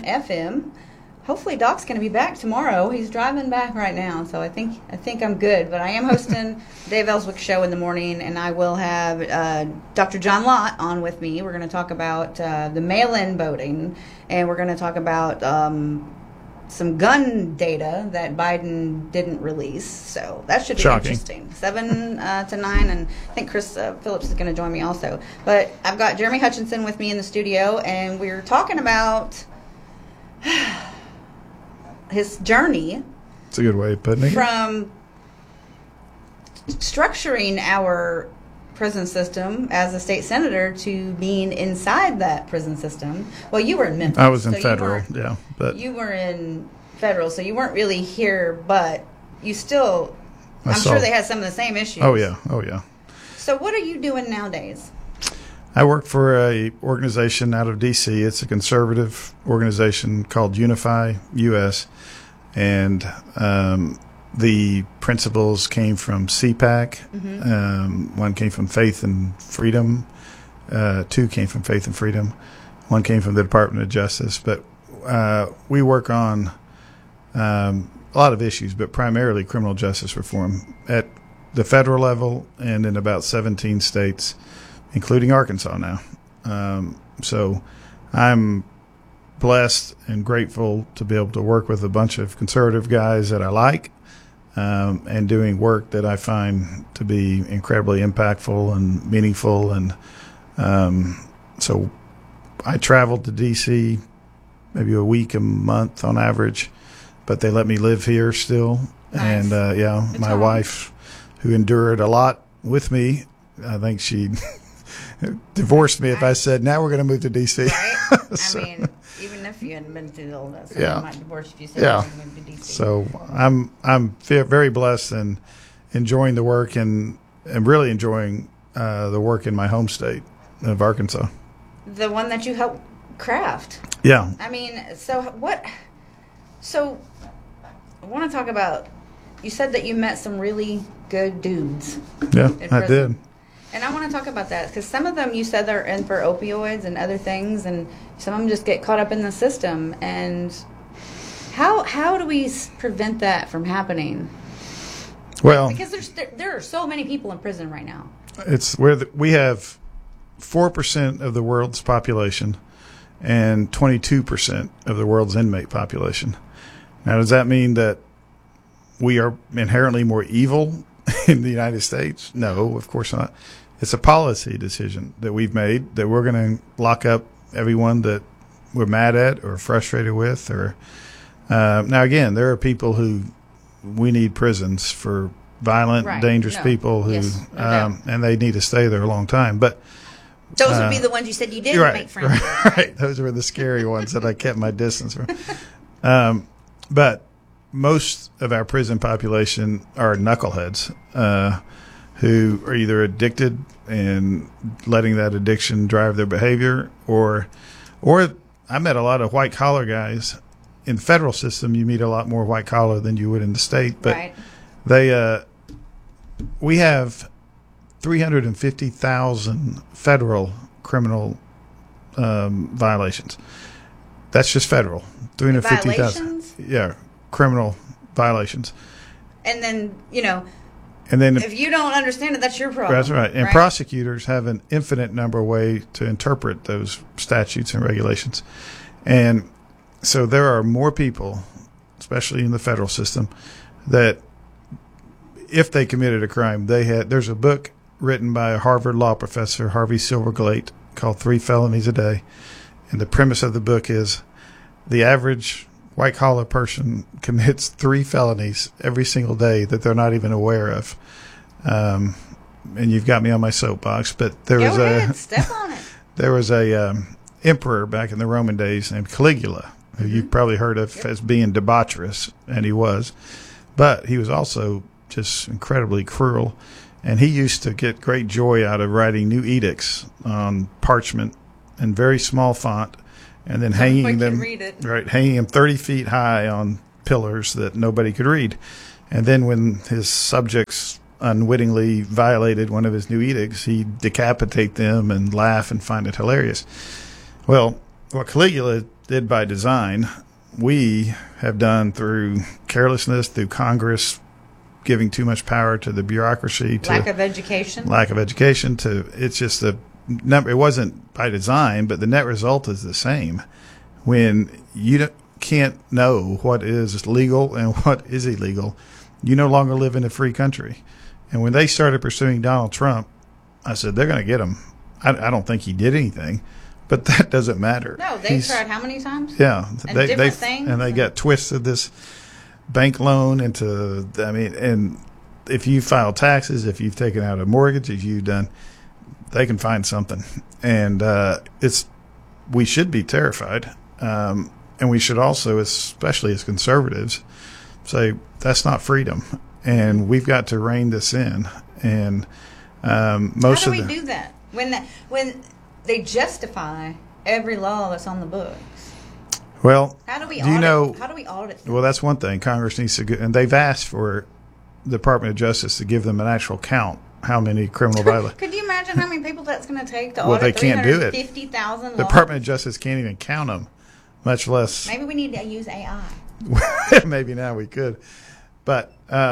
FM. Hopefully Doc's going to be back tomorrow. He's driving back right now, so I think I'm good. But I am hosting Dave Ellswick Show in the morning, and I will have Dr. John Lott on with me. We're going to talk about the mail-in voting, and we're going to talk about some gun data that Biden didn't release. So that should be interesting. 7 to 9, and I think Chris Phillips is going to join me also. But I've got Jeremy Hutchinson with me in the studio, and we're talking about his journey. It's a good way of putting it. From structuring our prison system as a state senator to being inside that prison system. Well, you were in Memphis. I was in federal, but you were in federal, so you weren't really here, but you still, I'm sure they had some of the same issues. Oh, yeah. So what are you doing nowadays? I work for a organization out of D.C. It's a conservative organization called Unify US, and the principles came from CPAC. Mm-hmm. One came from Faith and Freedom. 2 came from Faith and Freedom. 1 came from the Department of Justice. But we work on a lot of issues, but primarily criminal justice reform at the federal level and in about 17 states, including Arkansas now. So I'm blessed and grateful to be able to work with a bunch of conservative guys that I like, and doing work that I find to be incredibly impactful and meaningful. And so I traveled to D.C. maybe a week, a month on average, but they let me live here still. Nice. And my wife, who endured a lot with me, I think she divorced me if I said, now we're going to move to D.C. Right? So, I mean, even if you hadn't been through all that, so I might divorce if you said you were going to move to D.C. So I'm very blessed and enjoying the work and really enjoying the work in my home state of Arkansas. The one that you helped craft. Yeah. I mean, so I want to talk about, you said that you met some really good dudes. Yeah, I did. And I want to talk about that because some of them you said they're in for opioids and other things, and some of them just get caught up in the system. And how do we prevent that from happening? Well, because there are so many people in prison right now. It's where we have 4% of the world's population and 22% of the world's inmate population. Now, does that mean that we are inherently more evil in the United States? No, of course not. It's a policy decision that we've made that we're going to lock up everyone that we're mad at or frustrated with. Or now, again, there are people who we need prisons for violent, dangerous people who, and they need to stay there a long time. But those would be the ones you said you didn't make friends with. Right. Those were the scary ones that I kept my distance from. But most of our prison population are knuckleheads who are either addicted and letting that addiction drive their behavior, or I met a lot of white collar guys. In the federal system, you meet a lot more white collar than you would in the state. But we have 350,000 federal criminal violations. That's just federal. 350,000. Yeah, criminal violations. And then, and if you don't understand it, that's your problem. That's right. And prosecutors have an infinite number of ways to interpret those statutes and regulations. And so there are more people, especially in the federal system, that if they committed a crime, there's a book written by a Harvard law professor, Harvey Silverglate, called 3 Felonies a Day. And the premise of the book is the average white-collar person commits 3 felonies every single day that they're not even aware of. And you've got me on my soapbox, but there step on it. There was a emperor back in the Roman days named Caligula, who you've probably heard of as being debaucherous, and he was. But he was also just incredibly cruel, and he used to get great joy out of writing new edicts on parchment in very small font, and then hanging them 30 feet high on pillars that nobody could read. And then when his subjects unwittingly violated one of his new edicts, he'd decapitate them and laugh and find it hilarious. Well, what Caligula did by design. We have done through carelessness, through Congress giving too much power to the bureaucracy, to Lack of education. it's just the number. It wasn't by design, but the net result is the same. When you can't know what is legal and what is illegal, you no longer live in a free country. And when they started pursuing Donald Trump, I said, they're going to get him. I don't think he did anything, but that doesn't matter. No, they tried how many times? Yeah. And different things. And they got twisted this bank loan into, and if you file taxes, if you've taken out a mortgage, if you've done, they can find something. And we should be terrified. And we should also, especially as conservatives, say that's not freedom. And we've got to rein this in. And most How of do we do that when they justify every law that's on the books? Well, How do we audit? Well, that's one thing Congress needs to go, and they've asked for the Department of Justice to give them an actual count how many criminal violations. Could you imagine how many people that's going to take to Well, audit? they can't do it. 350,000 laws? The Department of Justice can't even count them, much less. Maybe we need to use AI. Maybe now we could, but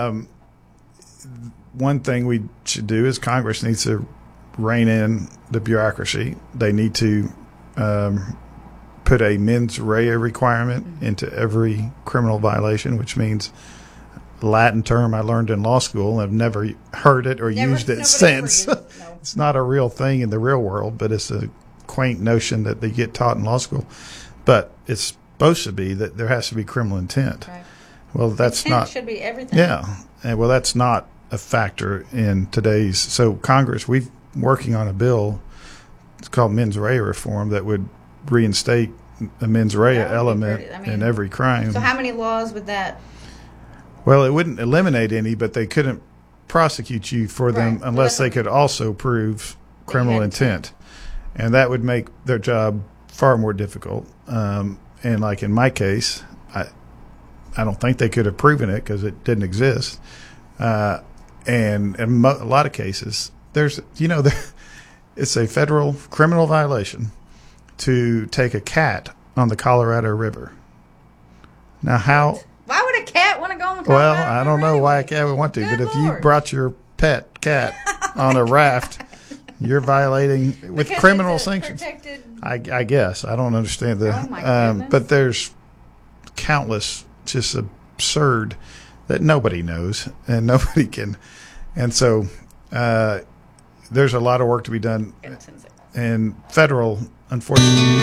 one thing we should do is Congress needs to rein in the bureaucracy. They need to put a mens rea requirement into every criminal violation, which means Latin term I learned in law school. I've never heard it or used it since. No. It's not a real thing in the real world, but it's a quaint notion that they get taught in law school. But it's supposed to be that there has to be criminal intent. Right. Well, that's intent not. Should be everything. Yeah, and well, that's not a factor in today's. So Congress, we're working on a bill. It's called mens rea reform that would reinstate a mens rea element in every crime. So how many laws would that? Well, it wouldn't eliminate any, but they couldn't prosecute you for them unless they could also prove criminal intent. And that would make their job far more difficult. And like in my case, I don't think they could have proven it because it didn't exist. And in a lot of cases, it's a federal criminal violation to take a cat on the Colorado River. Now, how? Why would a cat want to go on the Colorado Well, River I don't know why a cat would want to, Good but if Lord. you brought your pet cat on a raft, you're violating with Because criminal it's a sanctions. protected- I guess I don't understand the. Oh, my goodness. But there's countless just absurd that nobody knows and nobody can, and so there's a lot of work to be done. And federal, unfortunately.